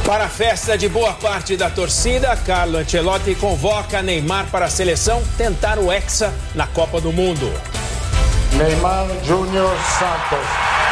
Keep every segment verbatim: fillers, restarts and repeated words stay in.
Para a festa de boa parte da torcida, Carlo Ancelotti convoca Neymar para a seleção tentar o Hexa na Copa do Mundo. Neymar Júnior Santos.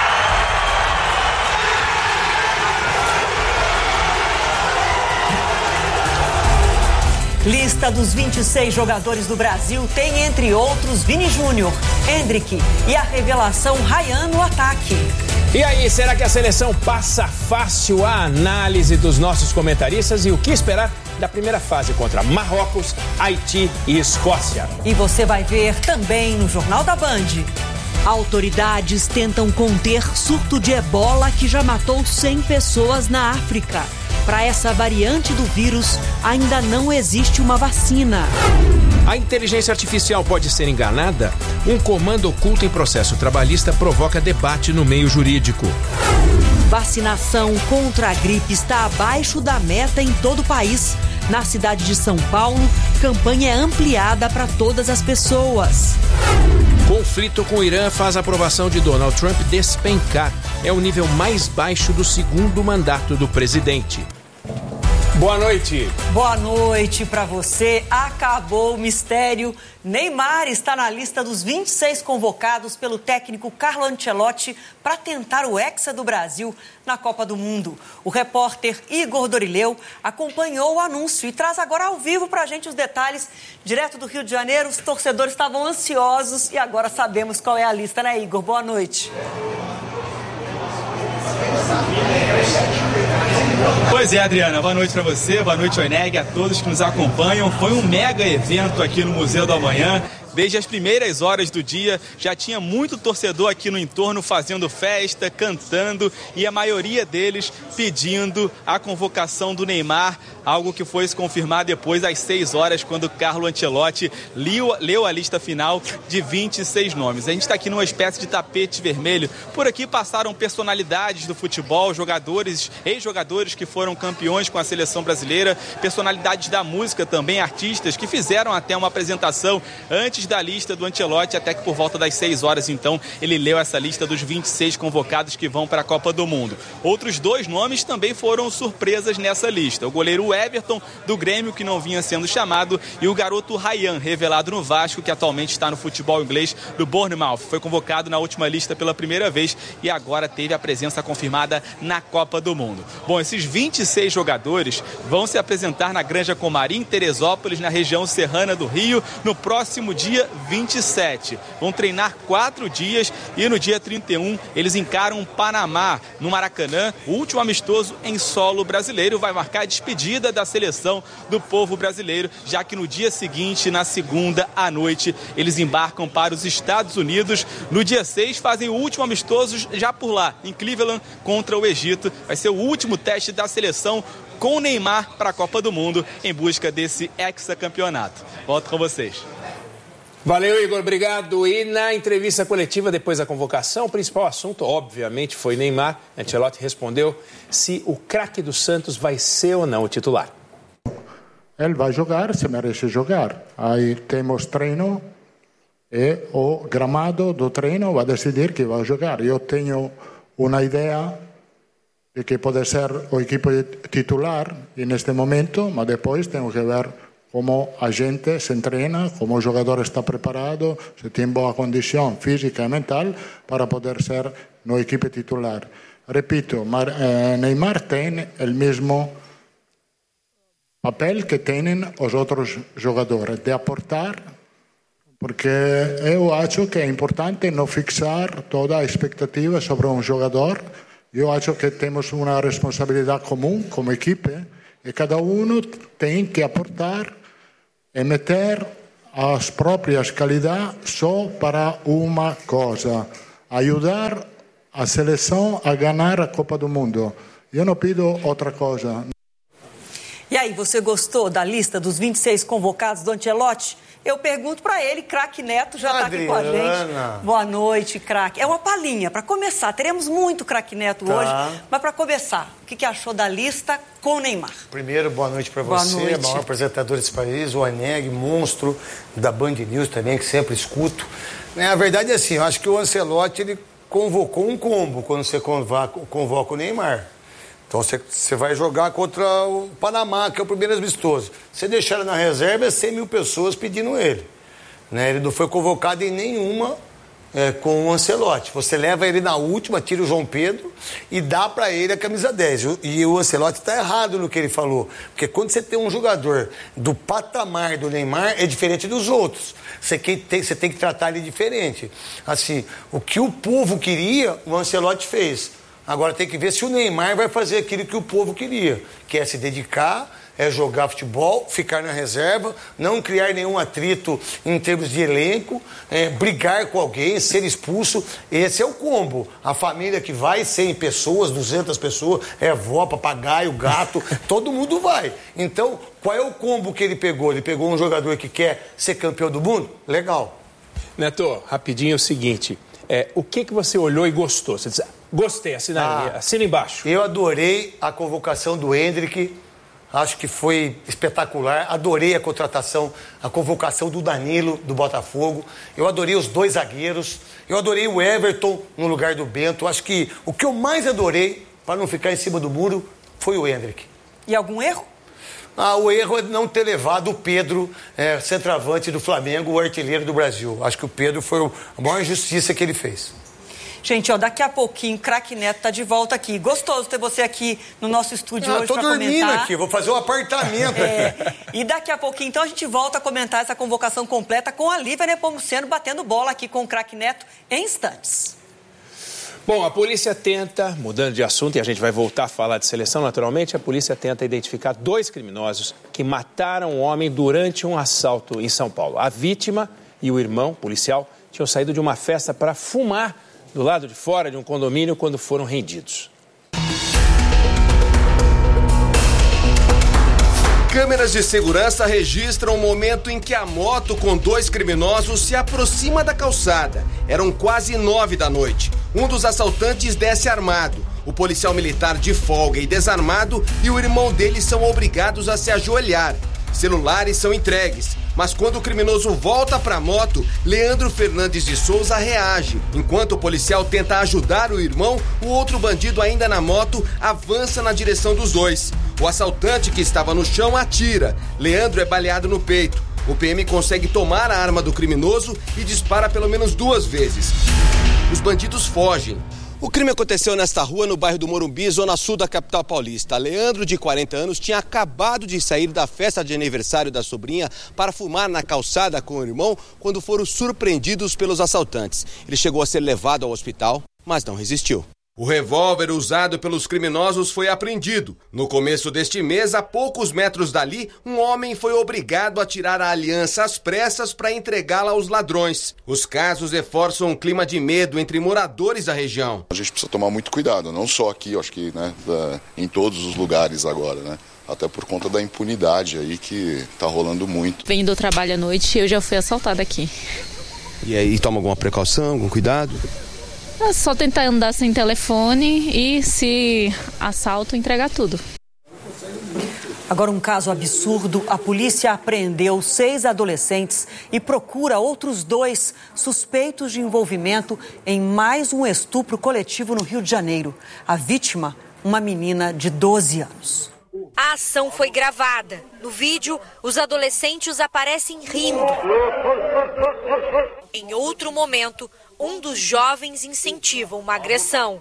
Lista dos vinte e seis jogadores do Brasil tem, entre outros, Vini Júnior, Endrick e a revelação Ryan no ataque. E aí, será que a seleção passa fácil a análise dos nossos comentaristas e o que esperar da primeira fase contra Marrocos, Haiti e Escócia? E você vai ver também no Jornal da Band. Autoridades tentam conter surto de ebola que já matou cem pessoas na África. Para essa variante do vírus, ainda não existe uma vacina. A inteligência artificial pode ser enganada? Um comando oculto em processo trabalhista provoca debate no meio jurídico. Vacinação contra a gripe está abaixo da meta em todo o país. Na cidade de São Paulo, campanha é ampliada para todas as pessoas. Conflito com o Irã faz a aprovação de Donald Trump despencar. É o nível mais baixo do segundo mandato do presidente. Boa noite. Boa noite para você. Acabou o mistério. Neymar está na lista dos vinte e seis convocados pelo técnico Carlo Ancelotti para tentar o Hexa do Brasil na Copa do Mundo. O repórter Igor Dorileu acompanhou o anúncio e traz agora ao vivo para a gente os detalhes. Direto do Rio de Janeiro, os torcedores estavam ansiosos e agora sabemos qual é a lista, né, Igor? Boa noite. Pois é, Adriana, boa noite para você, boa noite, Oineg, a todos que nos acompanham. Foi um mega evento aqui no Museu do Amanhã. Desde as primeiras horas do dia, já tinha muito torcedor aqui no entorno fazendo festa, cantando e a maioria deles pedindo a convocação do Neymar, algo que foi se confirmar depois às seis horas, quando Carlo Ancelotti leu, leu a lista final de vinte e seis nomes. A gente está aqui numa espécie de tapete vermelho. Por aqui passaram personalidades do futebol, jogadores, ex-jogadores que foram campeões com a seleção brasileira, personalidades da música também, artistas que fizeram até uma apresentação antes da lista do Ancelotti, até que por volta das seis horas, então, ele leu essa lista dos vinte e seis convocados que vão para a Copa do Mundo. Outros dois nomes também foram surpresas nessa lista. O goleiro Everton, do Grêmio, que não vinha sendo chamado, e o garoto Ryan, revelado no Vasco, que atualmente está no futebol inglês do Bournemouth. Foi convocado na última lista pela primeira vez e agora teve a presença confirmada na Copa do Mundo. Bom, esses vinte e seis jogadores vão se apresentar na Granja Comari, em Teresópolis, na região serrana do Rio, no próximo dia vinte e sete. Vão treinar quatro dias e no dia trinta e um eles encaram o Panamá, no Maracanã. O último amistoso em solo brasileiro vai marcar a despedida da seleção do povo brasileiro, já que no dia seguinte, na segunda à noite, eles embarcam para os Estados Unidos. No dia seis fazem o último amistoso já por lá, em Cleveland, contra o Egito. Vai ser o último teste da seleção com o Neymar para a Copa do Mundo, em busca desse hexacampeonato. Volto com vocês. Valeu, Igor, obrigado. E na entrevista coletiva depois da convocação, o principal assunto, obviamente, foi Neymar. Ancelotti respondeu se o craque do Santos vai ser ou não o titular. Ele vai jogar, se merece jogar. Aí temos treino e o gramado do treino vai decidir que vai jogar. Eu tenho uma ideia de que pode ser o equipo titular neste momento, mas depois tenho que ver como a gente se entrena, como o jogador está preparado, se tem boa condição física e mental para poder ser no equipe titular. Repito, Neymar tem o mesmo papel que têm os outros jogadores, de aportar, porque eu acho que é importante não fixar toda a expectativa sobre um jogador. Eu acho que temos uma responsabilidade comum como equipe e cada um tem que aportar e meter as próprias qualidades só para uma coisa: ajudar a seleção a ganhar a Copa do Mundo. Eu não pido outra coisa. E aí, você gostou da lista dos vinte e seis convocados do Ancelotti? Eu pergunto para ele, craque Neto já está aqui com a gente. Boa noite, craque. É uma palhinha, para começar. Teremos muito craque Neto tá. hoje, mas para começar, o que, que achou da lista com o Neymar? Primeiro, boa noite para você, noite. maior apresentador desse país, o Oineg, monstro da Band News também, que sempre escuto. A verdade é assim, eu acho que o Ancelotti ele convocou um combo quando você convoca, convoca o Neymar. Então você, você vai jogar contra o Panamá, que é o primeiro amistoso. Você deixar ele na reserva, é cem mil pessoas pedindo ele. Né? Ele não foi convocado em nenhuma é, com o Ancelotti. Você leva ele na última, tira o João Pedro e dá para ele a camisa dez. E o Ancelotti está errado no que ele falou. Porque quando você tem um jogador do patamar do Neymar, é diferente dos outros. Você tem, você tem que tratar ele diferente. Assim, o que o povo queria, o Ancelotti fez. Agora tem que ver se o Neymar vai fazer aquilo que o povo queria, que é se dedicar, é jogar futebol, ficar na reserva, não criar nenhum atrito em termos de elenco, é, brigar com alguém, ser expulso. Esse é o combo. A família que vai, cem pessoas, duzentas pessoas, é avó, papagaio, gato, todo mundo vai. Então, qual é o combo que ele pegou? Ele pegou um jogador que quer ser campeão do mundo? Legal. Neto, rapidinho é o seguinte, é, o que, que você olhou e gostou? Você disse, gostei, assina, ah, assina embaixo. Eu adorei a convocação do Endrick, acho que foi espetacular. Adorei a contratação, a convocação do Danilo, do Botafogo. Eu adorei os dois zagueiros. Eu adorei o Everton no lugar do Bento. Acho que o que eu mais adorei, para não ficar em cima do muro, foi o Endrick. E algum erro? Ah, o erro é não ter levado o Pedro, é, centroavante do Flamengo, o artilheiro do Brasil. Acho que o Pedro foi a maior injustiça que ele fez. Gente, ó, daqui a pouquinho, Craque Neto tá de volta aqui. Gostoso ter você aqui no nosso estúdio ah, hoje para comentar. Eu tô dormindo aqui, vou fazer um apartamento é, aqui. E daqui a pouquinho, então, a gente volta a comentar essa convocação completa com a Lívia Nepomuceno batendo bola aqui com o Craque Neto em instantes. Bom, a polícia tenta, mudando de assunto, e a gente vai voltar a falar de seleção naturalmente, a polícia tenta identificar dois criminosos que mataram um homem durante um assalto em São Paulo. A vítima e o irmão policial tinham saído de uma festa para fumar do lado de fora de um condomínio quando foram rendidos. Câmeras de segurança registram o momento em que a moto com dois criminosos se aproxima da calçada. Eram quase nove da noite. Um dos assaltantes desce armado. O policial militar de folga e desarmado e o irmão dele são obrigados a se ajoelhar. Celulares são entregues. Mas quando o criminoso volta para a moto, Leandro Fernandes de Souza reage. Enquanto o policial tenta ajudar o irmão, o outro bandido ainda na moto avança na direção dos dois. O assaltante que estava no chão atira. Leandro é baleado no peito. O P M consegue tomar a arma do criminoso e dispara pelo menos duas vezes. Os bandidos fogem. O crime aconteceu nesta rua, no bairro do Morumbi, zona sul da capital paulista. Leandro, de quarenta anos, tinha acabado de sair da festa de aniversário da sobrinha para fumar na calçada com o irmão quando foram surpreendidos pelos assaltantes. Ele chegou a ser levado ao hospital, mas não resistiu. O revólver usado pelos criminosos foi apreendido. No começo deste mês, a poucos metros dali, um homem foi obrigado a tirar a aliança às pressas para entregá-la aos ladrões. Os casos reforçam um clima de medo entre moradores da região. A gente precisa tomar muito cuidado, não só aqui, acho que, né, em todos os lugares agora, né? Até por conta da impunidade aí que tá rolando muito. Venho do trabalho à noite e eu já fui assaltada aqui. E aí, toma alguma precaução, algum cuidado? É só tentar andar sem telefone e, se assalto, entregar tudo. Agora, um caso absurdo. A polícia apreendeu seis adolescentes e procura outros dois suspeitos de envolvimento em mais um estupro coletivo no Rio de Janeiro. A vítima, uma menina de doze anos. A ação foi gravada. No vídeo, os adolescentes aparecem rindo. Em outro momento, um dos jovens incentiva uma agressão.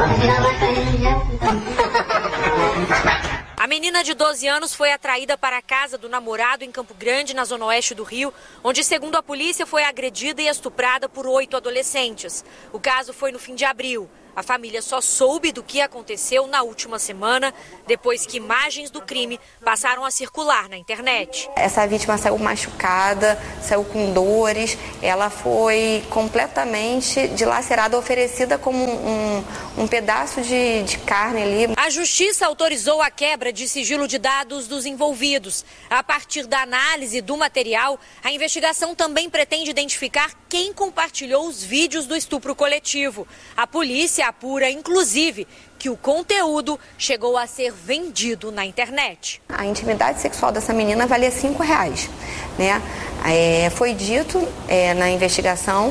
A menina de doze anos foi atraída para a casa do namorado em Campo Grande, na zona oeste do Rio, onde, segundo a polícia, foi agredida e estuprada por oito adolescentes. O caso foi no fim de abril. A família só soube do que aconteceu na última semana, depois que imagens do crime passaram a circular na internet. Essa vítima saiu machucada, saiu com dores, ela foi completamente dilacerada, oferecida como um, um pedaço de, de carne ali. A justiça autorizou a quebra de sigilo de dados dos envolvidos. A partir da análise do material, a investigação também pretende identificar quem compartilhou os vídeos do estupro coletivo. A polícia apura, inclusive, que o conteúdo chegou a ser vendido na internet. A intimidade sexual dessa menina valia cinco reais, né? É, foi dito é, na investigação que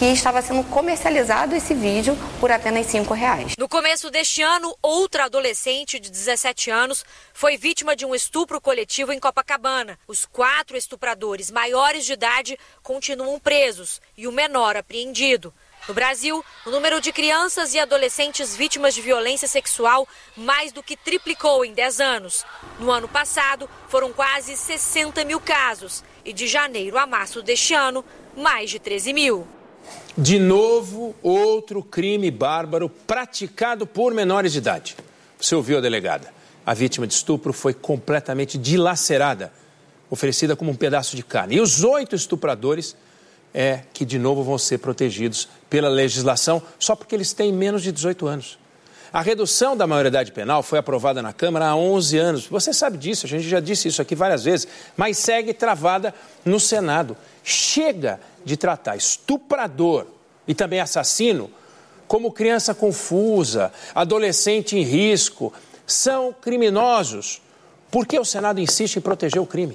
que estava sendo comercializado esse vídeo por apenas cinco reais. No começo deste ano, outra adolescente de dezessete anos foi vítima de um estupro coletivo em Copacabana. Os quatro estupradores maiores de idade continuam presos e o menor apreendido. No Brasil, o número de crianças e adolescentes vítimas de violência sexual mais do que triplicou em dez anos. No ano passado, foram quase sessenta mil casos e de janeiro a março deste ano, mais de treze mil. De novo, outro crime bárbaro praticado por menores de idade. Você ouviu a delegada. A vítima de estupro foi completamente dilacerada, oferecida como um pedaço de carne. E os oito estupradores é que, de novo, vão ser protegidos pela legislação só porque eles têm menos de dezoito anos. A redução da maioridade penal foi aprovada na Câmara há onze anos. Você sabe disso, a gente já disse isso aqui várias vezes, mas segue travada no Senado. Chega de tratar estuprador e também assassino como criança confusa, adolescente em risco. São criminosos. Por que o Senado insiste em proteger o crime?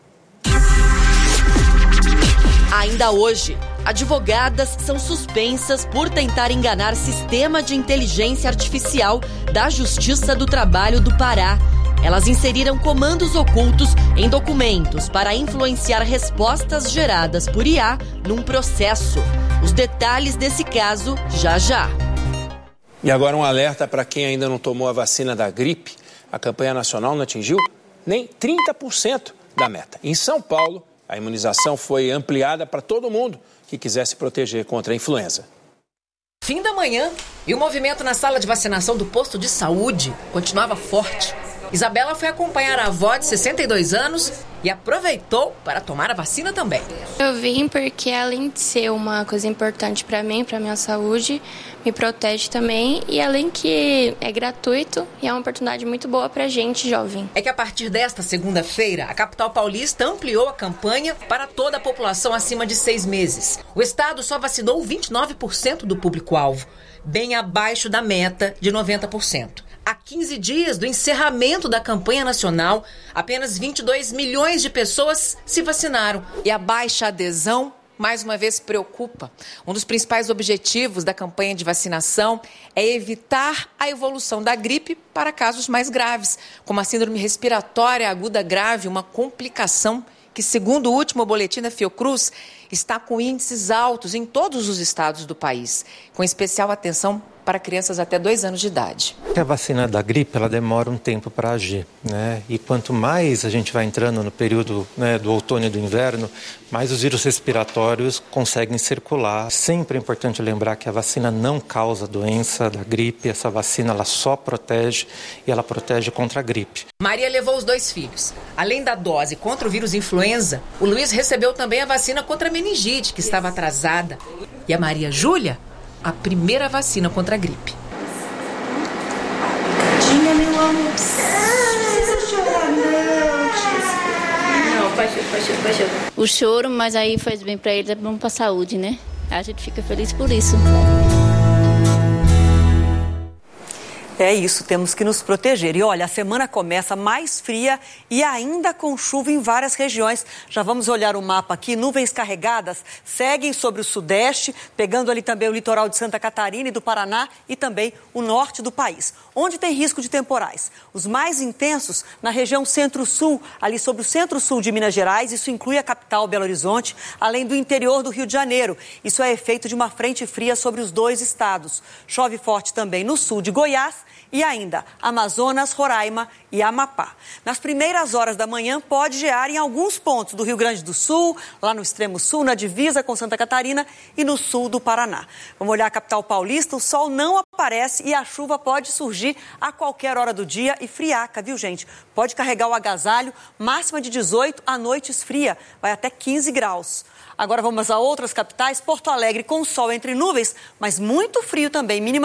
Ainda hoje, advogadas são suspensas por tentar enganar sistema de inteligência artificial da Justiça do Trabalho do Pará. Elas inseriram comandos ocultos em documentos para influenciar respostas geradas por I A num processo. Os detalhes desse caso já já. E agora um alerta para quem ainda não tomou a vacina da gripe. A campanha nacional não atingiu nem trinta por cento da meta. Em São Paulo, a imunização foi ampliada para todo mundo que quiser se proteger contra a influenza. Fim da manhã e o movimento na sala de vacinação do posto de saúde continuava forte. Isabela foi acompanhar a avó de sessenta e dois anos e aproveitou para tomar a vacina também. Eu vim porque, além de ser uma coisa importante para mim, para minha saúde, me protege também e além que é gratuito e é uma oportunidade muito boa para gente jovem. É que a partir desta segunda-feira, a capital paulista ampliou a campanha para toda a população acima de seis meses. O estado só vacinou vinte e nove por cento do público-alvo, bem abaixo da meta de noventa por cento. Há quinze dias do encerramento da campanha nacional, apenas vinte e dois milhões de pessoas se vacinaram. E a baixa adesão, mais uma vez, preocupa. Um dos principais objetivos da campanha de vacinação é evitar a evolução da gripe para casos mais graves, como a síndrome respiratória aguda grave, uma complicação que, segundo o último boletim da Fiocruz, está com índices altos em todos os estados do país, com especial atenção para crianças até dois anos de idade. A vacina da gripe, ela demora um tempo para agir, né? E quanto mais a gente vai entrando no período, né, do outono e do inverno, mais os vírus respiratórios conseguem circular. Sempre é importante lembrar que a vacina não causa doença da gripe, essa vacina ela só protege e ela protege contra a gripe. Maria levou os dois filhos. Além da dose contra o vírus influenza, o Luiz recebeu também a vacina contra a meningite, que estava atrasada. E a Maria Júlia, a primeira vacina contra a gripe. Tadinha, meu amor. Não precisa chorar, não. Não, pode, pode, pode. O choro, mas aí faz bem pra ele, é bom pra saúde, né? A gente fica feliz por isso. É isso, temos que nos proteger. E olha, a semana começa mais fria e ainda com chuva em várias regiões. Já vamos olhar o mapa aqui. Nuvens carregadas seguem sobre o sudeste, pegando ali também o litoral de Santa Catarina e do Paraná e também o norte do país, onde tem risco de temporais. Os mais intensos na região centro-sul, ali sobre o centro-sul de Minas Gerais. Isso inclui a capital, Belo Horizonte, além do interior do Rio de Janeiro. Isso é efeito de uma frente fria sobre os dois estados. Chove forte também no sul de Goiás e ainda Amazonas, Roraima e Amapá. Nas primeiras horas da manhã pode gear em alguns pontos do Rio Grande do Sul, lá no extremo sul, na divisa com Santa Catarina e no sul do Paraná. Vamos olhar a capital paulista, o sol não aparece e a chuva pode surgir a qualquer hora do dia e friaca, viu, gente? Pode carregar o agasalho, máxima de dezoito, à noite esfria, vai até quinze graus. Agora vamos a outras capitais, Porto Alegre com sol entre nuvens, mas muito frio também, mínima